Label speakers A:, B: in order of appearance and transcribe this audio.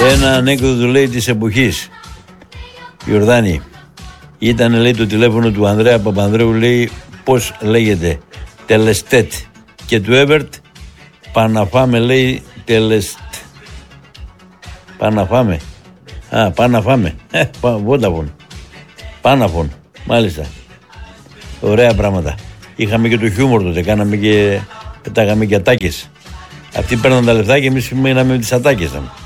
A: Ένα ανέκδοτο λέει της εποχής. Ιορδάνη. Ήταν λέει το τηλέφωνο του Ανδρέα Παπανδρέου, λέει πώς λέγεται, Τελεστέτ, και του Έβερτ Παναφάμε, λέει Τελεστ. Παναφάμε. Παναφάμε. Βόνταφων. Πάναφων. Μάλιστα. Ωραία πράγματα. Είχαμε και το χιούμορ τότε. Κάναμε και πετάγαμε και ατάκες. Αυτοί παίρναν τα λεφτά και εμείς μείναμε με τις ατάκες.